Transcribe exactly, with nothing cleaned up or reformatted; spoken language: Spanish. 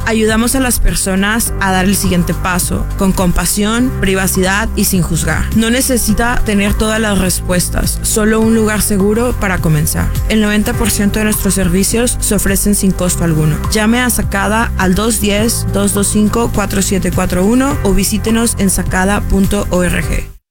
Ayudamos a las personas a dar el siguiente paso, con compasión, privacidad y sin juzgar. No necesita tener todas las respuestas, solo un lugar seguro para comenzar. El noventa por ciento de nuestros servicios se ofrecen sin costo alguno. Llame a Sacada al dos uno cero, dos dos cinco, cuatro siete cuatro uno o visítenos en sacada punto org.